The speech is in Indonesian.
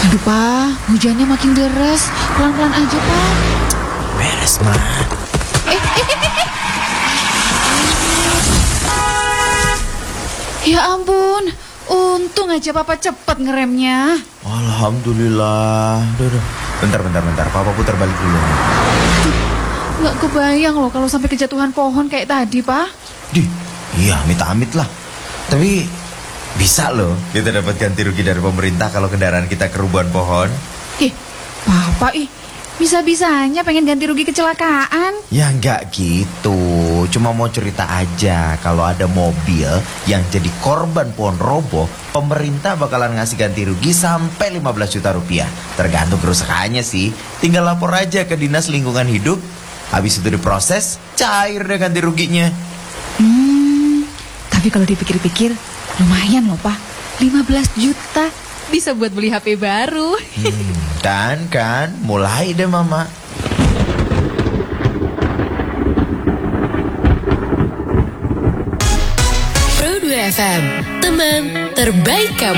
Aduh Pak, hujannya makin deras. Pelan-pelan aja Pak. Beres, Ma. Ya ampun, untung aja Papa cepat ngeremnya. Alhamdulillah. Duh. Bentar. Papa putar balik dulu. Nggak kebayang loh kalau sampai kejatuhan pohon kayak tadi Pak. Iya, amit-amit lah. Tapi bisa loh kita dapat ganti rugi dari pemerintah kalau kendaraan kita kerubuhan pohon. Papa bisa-bisanya pengen ganti rugi kecelakaan. Ya nggak gitu. Cuma mau cerita aja, kalau ada mobil yang jadi korban pohon roboh, pemerintah bakalan ngasih ganti rugi sampai 15 juta rupiah. Tergantung kerusakannya sih. Tinggal lapor aja ke Dinas Lingkungan Hidup. Habis itu diproses, cair deh ganti ruginya. Tapi kalau dipikir-pikir, lumayan loh Pak. 15 juta bisa buat beli HP baru. Kan, mulai deh Mama. Pro 2 FM, teman terbaik kamu.